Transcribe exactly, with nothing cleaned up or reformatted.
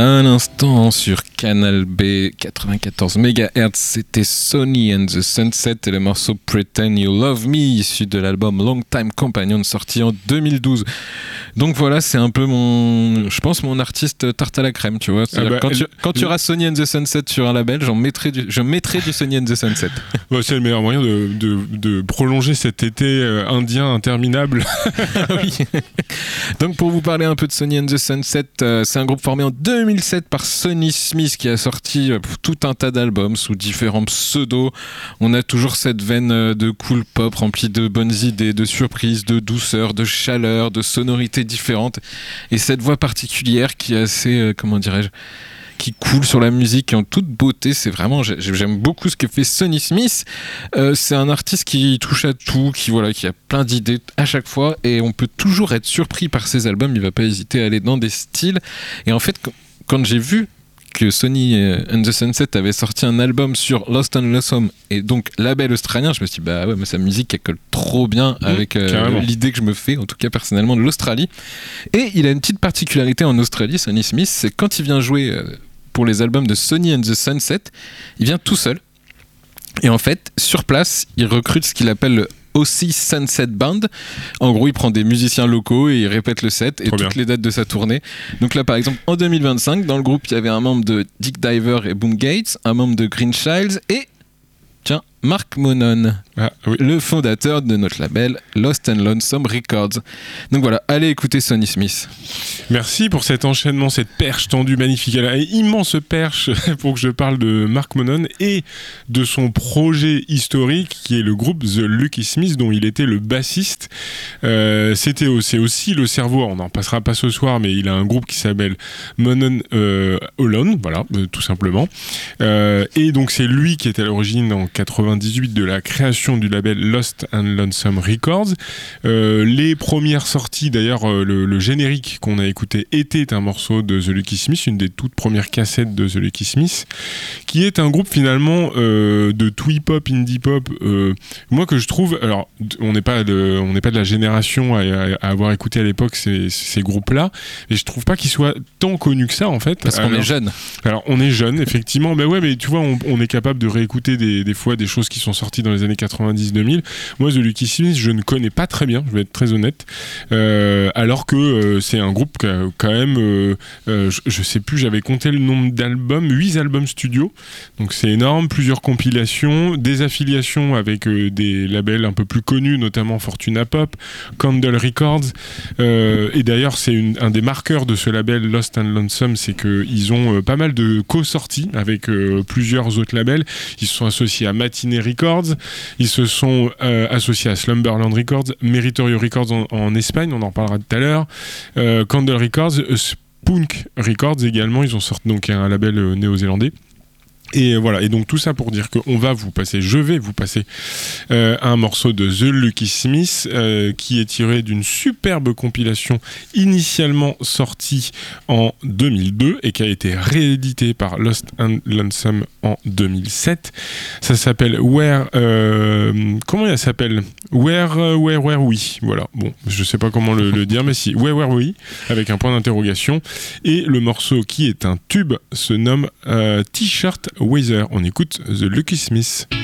Un instant sur Canal B quatre-vingt-quatorze mégahertz, c'était Sonny and the Sunset et le morceau Pretend You Love Me, issu de l'album Long Time Companion sorti en deux mille douze. Donc voilà, c'est un peu mon, je pense mon artiste tarte à la crème, tu vois. Ah bah, quand, tu, quand tu auras Sonny and the Sunset sur un label, j'en mettrai du, je mettrai du Sonny and the Sunset. Ouais, c'est le meilleur moyen de, de, de prolonger cet été indien interminable. Oui. Donc pour vous parler un peu de Sonny and the Sunset, euh, c'est un groupe formé en deux mille sept par Sonny Smith qui a sorti euh, tout un tas d'albums sous différents pseudos. On a toujours cette veine euh, de cool pop remplie de bonnes idées, de surprises, de douceur, de chaleur, de sonorités différentes et cette voix particulière qui est assez, euh, comment dirais-je, qui coule sur la musique en toute beauté. C'est vraiment, j'aime beaucoup ce que fait Sonny Smith. Euh, c'est un artiste qui touche à tout, qui voilà, qui a plein d'idées à chaque fois et on peut toujours être surpris par ses albums. Il va pas hésiter à aller dans des styles. Et en fait, quand j'ai vu que Sonny and the Sunset avait sorti un album sur Lost and Lonesome et donc label australien, je me suis dit bah ouais, mais sa musique elle colle trop bien avec euh, l'idée que je me fais, en tout cas personnellement, de l'Australie. Et il a une petite particularité en Australie, Sonny Smith, c'est quand il vient jouer euh, pour les albums de Sonny and the Sunset, il vient tout seul. Et en fait, sur place, il recrute ce qu'il appelle le O C Sunset Band. En gros, il prend des musiciens locaux et il répète le set et Trop toutes bien. Les dates de sa tournée. Donc là, par exemple, en deux mille vingt-cinq, dans le groupe, il y avait un membre de Dick Diver et Boom Gates, un membre de Green Childs et, tiens, Mark Monon, ah, oui. le fondateur de notre label Lost and Lonesome Records. Donc voilà, allez écouter Sonny Smith. Merci pour cet enchaînement, cette perche tendue magnifique. Elle a une immense perche pour que je parle de Mark Monon et de son projet historique qui est le groupe The Lucky Smith dont il était le bassiste. Euh, c'était c'est aussi le cerveau, on n'en passera pas ce soir, mais il a un groupe qui s'appelle Monon euh, Alone, voilà, euh, tout simplement. Euh, et donc c'est lui qui était à l'origine en quatre-vingt-dix-huit de la création du label Lost and Lonesome Records. Euh, les premières sorties, d'ailleurs, euh, le, le générique qu'on a écouté était un morceau de The Lucky Smith, une des toutes premières cassettes de The Lucky Smith, qui est un groupe finalement euh, de twee pop, indie pop, euh, moi que je trouve, alors on n'est pas de, on n'est pas de la génération à, à, à avoir écouté à l'époque ces, ces groupes-là, et je trouve pas qu'ils soient tant connus que ça en fait. Parce alors, qu'on est jeune. Alors on est jeune, effectivement, mais ouais, mais tu vois, on, on est capable de réécouter des, des fois des choses qui sont sorties dans les années quatre-vingt-dix deux mille. Moi, The Lucky Smith, je ne connais pas très bien, je vais être très honnête, euh, alors que euh, c'est un groupe qui a, quand même, euh, euh, je, je sais plus, j'avais compté le nombre d'albums, huit albums studio, donc c'est énorme, plusieurs compilations, des affiliations avec euh, des labels un peu plus connus, notamment Fortuna Pop, Candle Records, euh, et d'ailleurs c'est une, un des marqueurs de ce label Lost and Lonesome, c'est qu'ils ont euh, pas mal de co-sorties avec euh, plusieurs autres labels. Ils se sont associés à Matinee Records, ils se sont euh, associés à Slumberland Records, Meritorio Records en, en Espagne, on en parlera tout à l'heure, euh, Candle Records, euh, Spunk Records également, ils ont sorti donc un label euh, néo-zélandais. Et voilà, et donc tout ça pour dire qu'on va vous passer, je vais vous passer euh, un morceau de The Lucky Smith euh, qui est tiré d'une superbe compilation initialement sortie en deux mille deux et qui a été rééditée par Lost and Lonesome en deux mille sept. Ça s'appelle Where... Euh, comment elle s'appelle Where, uh, Where, Where We. Voilà, bon, je sais pas comment le, le dire, mais si, Where, Where We, avec un point d'interrogation. Et le morceau qui est un tube se nomme euh, T-shirt Weather. On écoute The Lucky Smith.